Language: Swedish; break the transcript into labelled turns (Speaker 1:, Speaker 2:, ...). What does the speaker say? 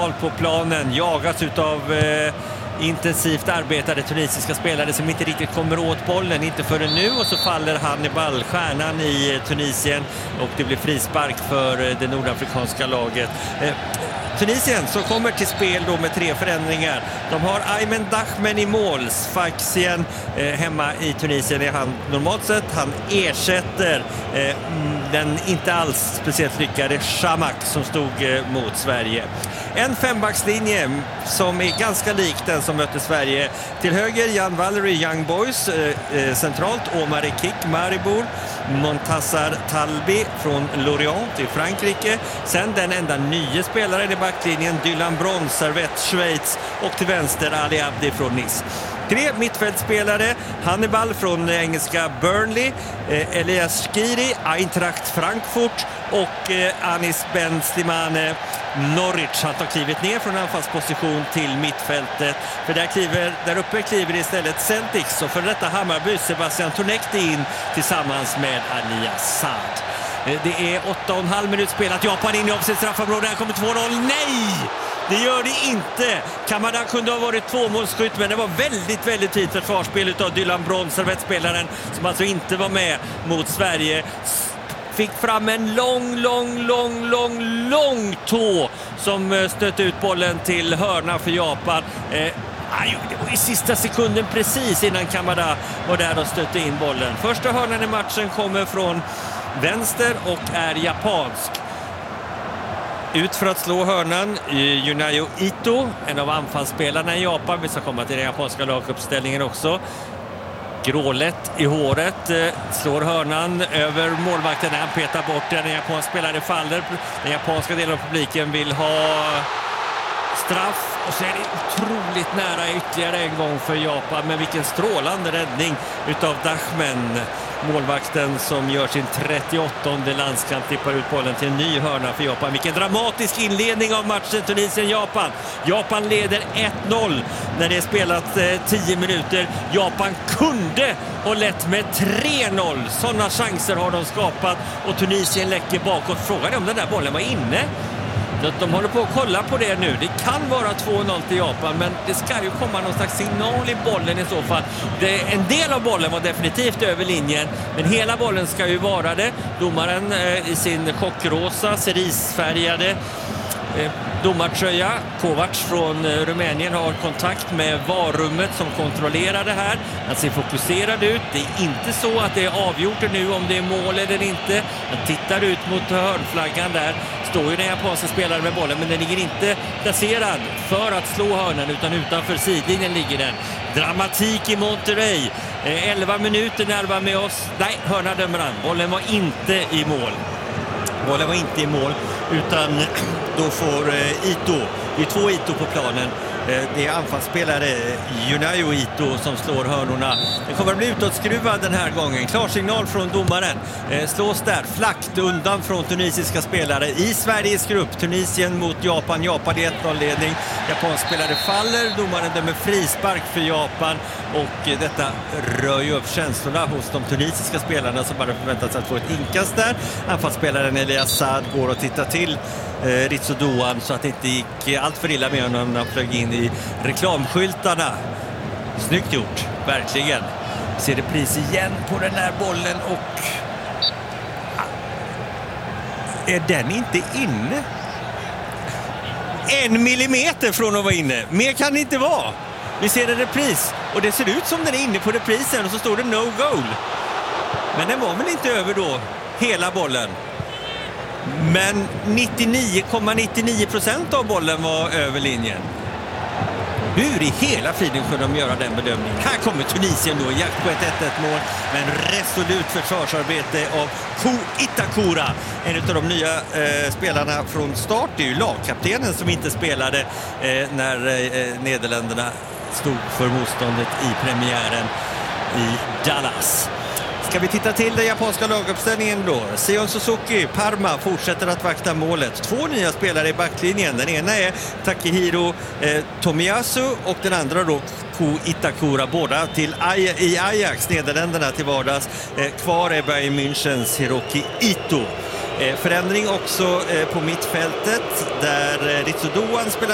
Speaker 1: centralt på planen, jagas utav intensivt arbetade tunisiska spelare som inte riktigt kommer åt bollen, inte förrän nu, och så faller Hannibal, stjärnan i Tunisien, och det blir frispark för det nordafrikanska laget. Tunisien som kommer till spel då med 3 förändringar. De har Aymen Dahmen i mål. Sfaxien hemma i Tunisien är han normalt sett. Han ersätter den inte alls speciellt lyckade Shamak som stod mot Sverige. En 5-backslinje som är ganska lik den som mötte Sverige. Till höger Jan Valery, Young Boys. Centralt Omar Ekik, Maribor. Montassar Talbi från Lorient i Frankrike. Sen den enda nya spelaren i backlinjen, Dylan Bronze, Servette, Schweiz, och till vänster Ali Abdi från Nice. 3 mittfältspelare, Hannibal från engelska Burnley, Elias Skiri, Eintracht Frankfurt, och Anis Ben Slimane, Norwich. Han har klivit ner från anfallsposition till mittfältet, för där uppe kliver istället Celtics och för detta Hammarby Sebastian Tonekti in tillsammans med Ali Assad. Det är 8,5 minuter spelat. Japan in i offside straffområdet. Här kommer 2-0. Nej! Det gör det inte. Kamada kunde ha varit 2-målsskytt, men det var väldigt, väldigt fint försvarsspel av Dylan Bronze, servettspelaren, som alltså inte var med mot Sverige. Fick fram en lång tå som stötte ut bollen till hörna för Japan. Det var i sista sekunden precis innan Kamada var där och stötte in bollen. Första hörnan i matchen kommer från vänster och är japansk. Ut för att slå hörnan Yunayo Ito, en av anfallsspelarna i Japan. Vi ska komma till den japanska laguppställningen också. Grålätt i håret, slår hörnan över målvakten när han petar bort den. En japansk spelare faller. Den japanska delen av publiken vill ha straff, och så är det otroligt nära ytterligare en gång för Japan, men vilken strålande räddning utav Dahmen, målvakten som gör sin 38:e landskamp, tippar ut bollen till en ny hörna för Japan. Vilken dramatisk inledning av matchen Tunisien-Japan. Japan leder 1-0 när det är spelat 10 minuter. Japan kunde ha lett med 3-0. Sådana chanser har de skapat, och Tunisien läcker bakåt. Frågan är om den där bollen var inne. De håller på att kolla på det nu. Det kan vara 2-0 till Japan, men det ska ju komma någon slags signal i bollen i så fall. En del av bollen var definitivt över linjen, men hela bollen ska ju vara det. Domaren i sin chockrosa, cerisfärgade domartröja, Kovac från Rumänien, har kontakt med varummet som kontrollerar det här. Han ser fokuserad ut. Det är inte så att det är avgjort nu om det är mål eller inte. Han tittar ut mot hörnflaggan där. Står ju den japanska spelaren med bollen, men den ligger inte placerad för att slå hörnan, utan utanför sidlinjen ligger den. Dramatik i Monterrey. 11 minuter närmare med oss. Nej, hörna dömer han. Bollen var inte i mål. Bollen var inte i mål, utan då får Ito, det är 2 Ito på planen. Det är anfallsspelare Yunayo Ito som slår hörnorna. Det kommer att bli utåtskruvad den här gången. Klarsignal från domaren. Slås där flackt undan från tunisiska spelare i Sveriges grupp. Tunisien mot Japan. Japan i 1-0-ledning. Japansk spelare faller. Domaren dömer frispark för Japan. Och detta rör ju upp känslorna hos de tunisiska spelarna som bara förväntat sig att få ett inkast där. Anfallsspelaren Elias Assad går och tittar till Ritsu Doan så att det inte gick allt för illa med honom när han flög in i reklamskyltarna. Snyggt gjort, verkligen. Ser repris igen på den här bollen, och är den inte inne? 1 millimeter från att vara inne. Mer kan det inte vara. Vi ser en repris och det ser ut som den är inne på reprisen, och så står det no goal. Men den var väl inte över då, hela bollen. Men 99,99% av bollen var över linjen. Hur i hela friden kunde de göra den bedömningen? Här kommer Tunisien då, jakt på ett 1-1-mål, men resolut försvarsarbete av Ko Itakura. En av de nya spelarna från start. Det är ju lagkaptenen som inte spelade när Nederländerna stod för motståndet i premiären i Dallas. Ska vi titta till den japanska laguppställningen då? Sion Suzuki, Parma, fortsätter att vakta målet. 2 nya spelare i backlinjen. Den ena är Takehiro Tomiyasu och den andra då Ko Itakura. Båda i Ajax, Nederländerna till vardags. Kvar är Bayern Münchens Hiroki Ito. Förändring också på mittfältet där Ritsu Doan spelar